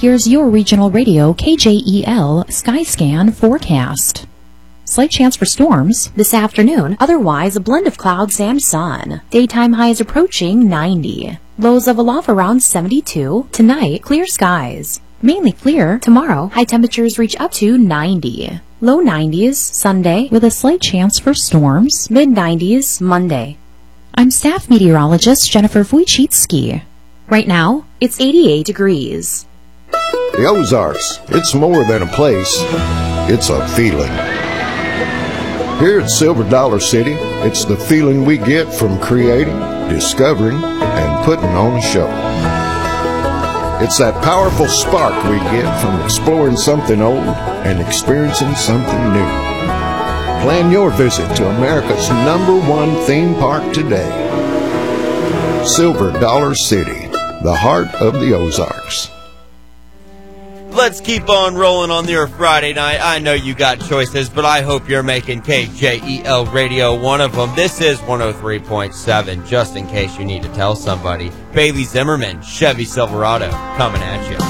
Here's your regional radio KJEL Skyscan forecast. Slight chance for storms this afternoon, otherwise a blend of clouds and sun. Daytime highs approaching 90. Lows level off around 72. Tonight, clear skies. Mainly clear. Tomorrow, high temperatures reach up to 90. Low 90s Sunday with a slight chance for storms. Mid 90s Monday. I'm staff meteorologist Jennifer Wojcicki. Right now, it's 88 degrees. The Ozarks, it's more than a place, it's a feeling. Here at Silver Dollar City, it's the feeling we get from creating, discovering, and putting on a show. It's that powerful spark we get from exploring something old and experiencing something new. Plan your visit to America's #1 theme park today. Silver Dollar City, the heart of the Ozarks. Let's keep on rolling on your Friday night. I know you got choices, but I hope you're making KJEL Radio one of them. This is 103.7, just in case you need to tell somebody. Bailey Zimmerman, Chevy Silverado, coming at you.